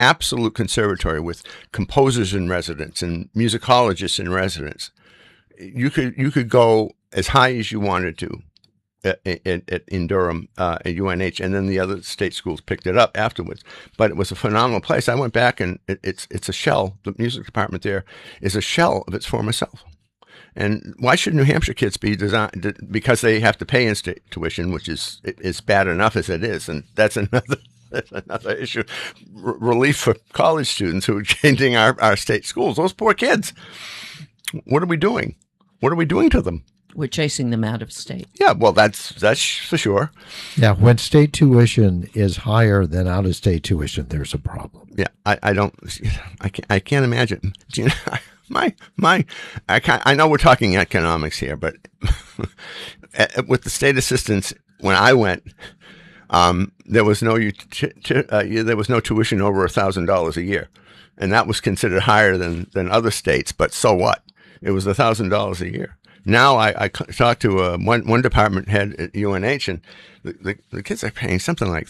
absolute conservatory with composers in residence and musicologists in residence. You could go as high as you wanted to in Durham at UNH, and then the other state schools picked it up afterwards. But it was a phenomenal place. I went back, and it's a shell. The music department there is a shell of its former self. And why should New Hampshire kids be designed? Because they have to pay in-state tuition, which is bad enough as it is, and that's another issue. Relief for college students who are changing our state schools. Those poor kids. What are we doing? What are we doing to them? We're chasing them out of state. Yeah, well, that's for sure. Yeah, when state tuition is higher than out-of-state tuition, there's a problem. Yeah, I can't imagine. Do you know, I know we're talking economics here, but with the state assistance, when I went, there was no tuition over $1,000 a year, and that was considered higher than other states. But so what? It was $1,000 a year. Now I talked to one department head at UNH, and the kids are paying something like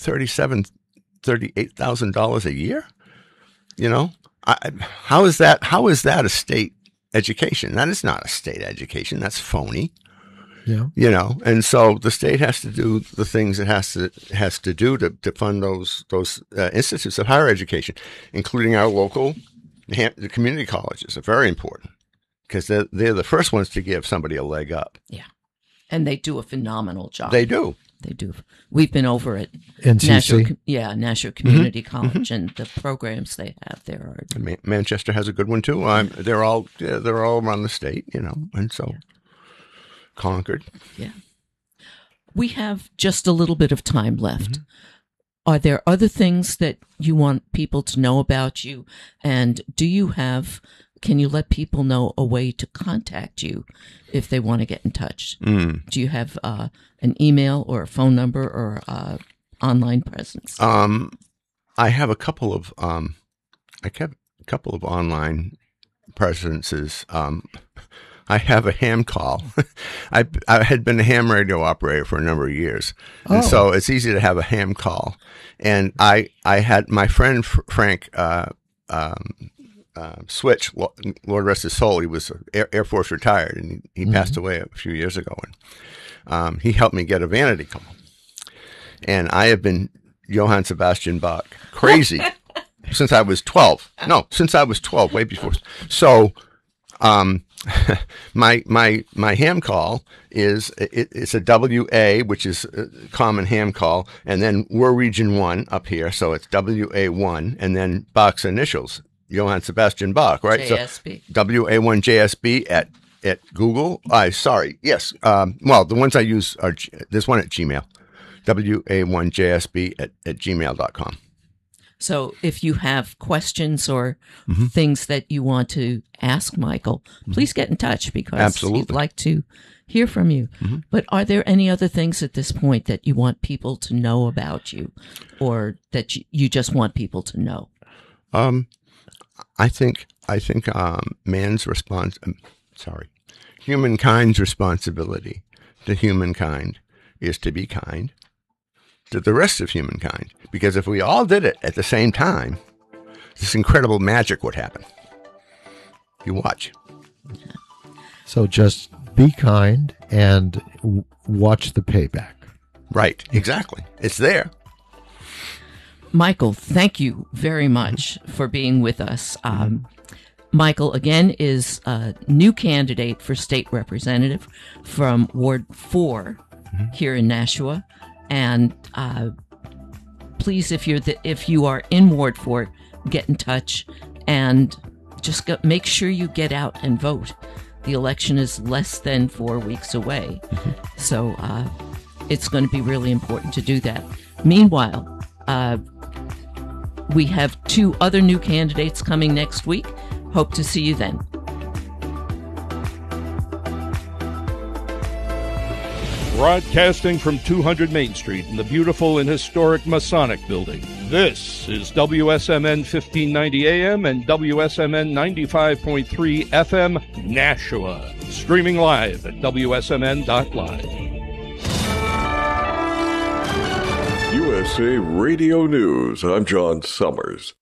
$38,000 a year. You know, how is that a state education? That is not a state education. That's phony. Yeah. You know, and so the state has to do the things it has to do to fund those institutes of higher education, including our local the community colleges are very important. Because they're the first ones to give somebody a leg up. Yeah. And they do a phenomenal job. They do. They do. We've been over at NCC? Nashua Community College, and the programs they have there are. Manchester has a good one, too. They're all around the state, you know, and so Concord. Yeah. We have just a little bit of time left. Are there other things that you want people to know about you? And can you let people know a way to contact you if they want to get in touch? Do you have an email or a phone number or online presence? I have a couple of online presences. I have a ham call. I had been a ham radio operator for a number of years, and so it's easy to have a ham call. And I had my friend Frank. Switch, Lord rest his soul. He was Air Force retired, and he passed away a few years ago. And he helped me get a vanity call. And I have been Johann Sebastian Bach crazy since I was 12. No, since I was 12, way before. So, my ham call is it's a WA, which is a common ham call, and then we're Region 1 up here, so it's WA1, and then Bach's initials. Johann Sebastian Bach, right? JSB. So WA1 JSB at Google. Yes. Well, the ones I use are this one at Gmail. WA1 JSB at gmail.com. So if you have questions or things that you want to ask Michael, please get in touch because he'd like to hear from you. But are there any other things at this point that you want people to know about you or that you just want people to know? I think humankind's responsibility to humankind is to be kind to the rest of humankind. Because if we all did it at the same time, this incredible magic would happen. You watch. So just be kind and watch the payback. Right, exactly. It's there. Michael, thank you very much for being with us. Michael, again, is a new candidate for state representative from Ward 4 here in Nashua. And please, if you are in Ward 4, get in touch and just make sure you get out and vote. The election is less than 4 weeks away. So it's going to be really important to do that. Meanwhile, we have 2 other new candidates coming next week. Hope to see you then. Broadcasting from 200 Main Street in the beautiful and historic Masonic Building. This is WSMN 1590 AM and WSMN 95.3 FM Nashua. Streaming live at WSMN.live. USA Radio News. I'm John Summers.